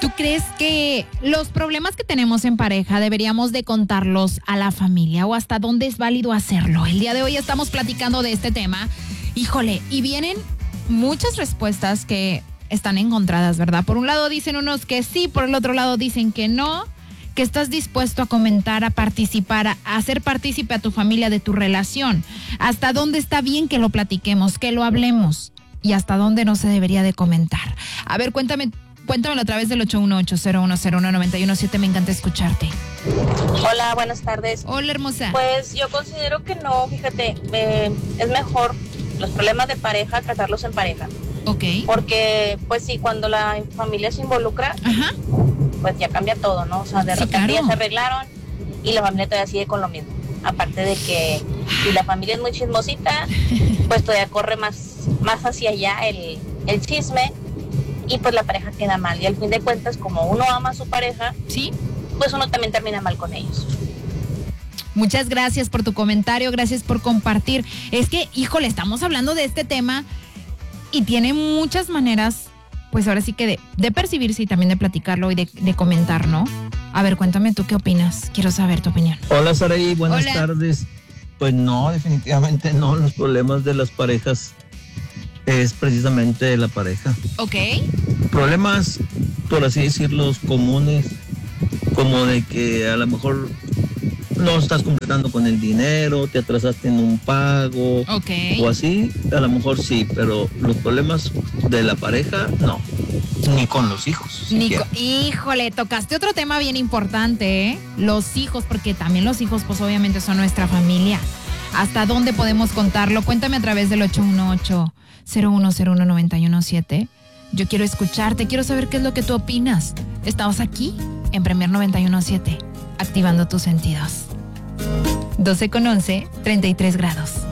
¿Tú crees que los problemas que tenemos en pareja deberíamos de contarlos a la familia o hasta dónde es válido hacerlo? El día de hoy estamos platicando de este tema. Híjole, y vienen muchas respuestas que están encontradas, ¿verdad? Por un lado dicen unos que sí, por el otro lado dicen que no, que estás dispuesto a comentar, a participar, a hacer partícipe a tu familia de tu relación. ¿Hasta dónde está bien que lo platiquemos, que lo hablemos? Y hasta dónde no se debería de comentar. A ver, cuéntamelo a través del 818-0101-917. Me encanta escucharte. Hola, buenas tardes. Hola, hermosa. Pues yo considero que no, fíjate, es mejor los problemas de pareja tratarlos en pareja. Ok. Porque, pues sí, cuando la familia se involucra, Ajá. pues ya cambia todo, ¿no? O sea, de Sí, repente claro. ya se arreglaron y la familia todavía sigue con lo mismo. Aparte de que si la familia es muy chismosita, pues todavía corre más hacia allá el chisme y pues la pareja queda mal. Y al fin de cuentas, como uno ama a su pareja, ¿Sí? pues uno también termina mal con ellos. Muchas gracias por tu comentario, gracias por compartir. Es que, híjole, estamos hablando de este tema y tiene muchas maneras, pues ahora sí que de percibirse y también de platicarlo y de comentar, ¿no? A ver, cuéntame tú qué opinas. Quiero saber tu opinión. Hola, Saraí, buenas Hola. tardes. Pues no, definitivamente no. Los problemas de las parejas es precisamente la pareja. Ok. Problemas, por así decirlo, comunes, como de que a lo mejor no estás completando con el dinero, te atrasaste en un pago Ok. o así, a lo mejor sí, pero los problemas de la pareja, no. Ni con los hijos. siquiera. Híjole, tocaste otro tema bien importante, ¿eh? Los hijos, porque también los hijos, pues obviamente son nuestra familia. ¿Hasta dónde podemos contarlo? Cuéntame a través del 818-0101-917. Yo quiero escucharte, quiero saber qué es lo que tú opinas. Estamos aquí en Premier 91.7, activando tus sentidos. 12:11, 33 grados.